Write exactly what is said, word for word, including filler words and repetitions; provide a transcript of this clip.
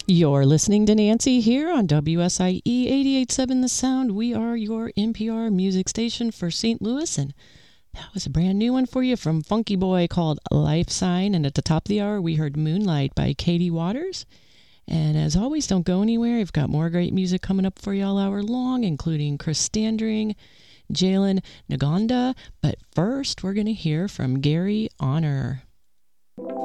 You're listening to Nancy here on W S I E eighty-eight point seven The Sound. We are your N P R music station for Saint Louis, and that was a brand new one for you from Funky Boy called Life Sign. And at the top of the hour, we heard Moonlight by Katie Waters. And as always, don't go anywhere. I've got more great music coming up for you all hour long, including Chris Standring, Jalen Ngonda. But first, we're going to hear from Gary Honor.